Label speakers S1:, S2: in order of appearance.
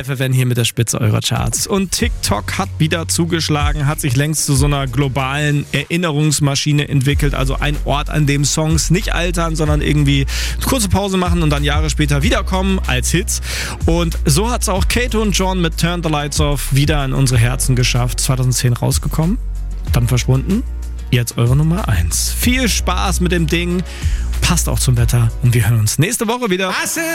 S1: FFN hier mit der Spitze eurer Charts. Und TikTok hat wieder zugeschlagen, hat sich längst zu so einer globalen Erinnerungsmaschine entwickelt. Also ein Ort, an dem Songs nicht altern, sondern irgendwie eine kurze Pause machen und dann Jahre später wiederkommen als Hits. Und so hat es auch Kate und John mit Turn the Lights Off wieder in unsere Herzen geschafft. 2010 rausgekommen, dann verschwunden. Jetzt eure Nummer 1. Viel Spaß mit dem Ding. Passt auch zum Wetter und wir hören uns nächste Woche wieder.